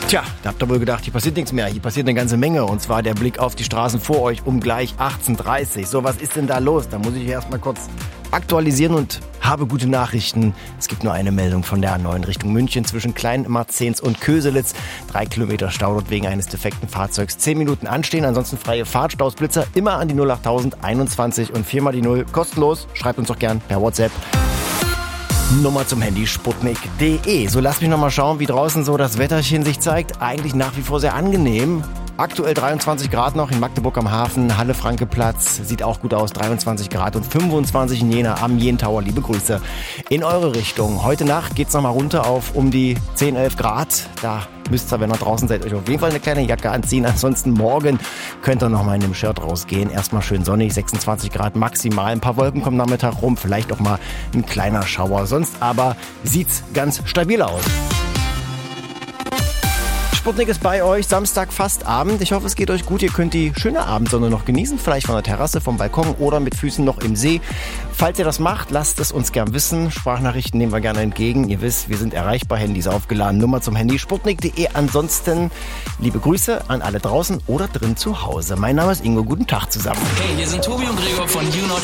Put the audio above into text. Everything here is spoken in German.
Tja, da habt ihr wohl gedacht, hier passiert nichts mehr. Hier passiert eine ganze Menge. Und zwar der Blick auf die Straßen vor euch um gleich 18:30 Uhr. So, was ist denn da los? Da muss ich erstmal kurz aktualisieren und habe gute Nachrichten. Es gibt nur eine Meldung von der A9 Richtung München zwischen Kleinmarzens und Köselitz. 3 Kilometer Stau dort wegen eines defekten Fahrzeugs. 10 Minuten anstehen, ansonsten freie Fahrt. Stausblitzer immer an die 08000 21 und 4 mal die 0. Kostenlos. Schreibt uns doch gern per WhatsApp. Nummer zum Handy sputnik.de. So, lasst mich noch mal schauen, wie draußen so das Wetterchen sich zeigt. Eigentlich nach wie vor sehr angenehm. Aktuell 23 Grad noch in Magdeburg am Hafen, Halle-Franke-Platz. Sieht auch gut aus, 23 Grad und 25 in Jena am Jentower. Liebe Grüße in eure Richtung. Heute Nacht geht's noch mal runter auf um die 10, 11 Grad. Da müsst ihr, wenn ihr draußen seid, euch auf jeden Fall eine kleine Jacke anziehen. Ansonsten morgen könnt ihr noch mal in dem Shirt rausgehen. Erstmal schön sonnig, 26 Grad maximal. Ein paar Wolken kommen Nachmittag rum, vielleicht auch mal ein kleiner Schauer. Sonst aber sieht's ganz stabil aus. Sputnik ist bei euch, Samstag fast Abend. Ich hoffe, es geht euch gut. Ihr könnt die schöne Abendsonne noch genießen, vielleicht von der Terrasse, vom Balkon oder mit Füßen noch im See. Falls ihr das macht, lasst es uns gern wissen. Sprachnachrichten nehmen wir gerne entgegen. Ihr wisst, wir sind erreichbar, Handys aufgeladen. Nummer zum Handy sputnik.de. Ansonsten liebe Grüße an alle draußen oder drin zu Hause. Mein Name ist Ingo. Guten Tag zusammen. Hey, hier sind Tobi und Gregor von YouNot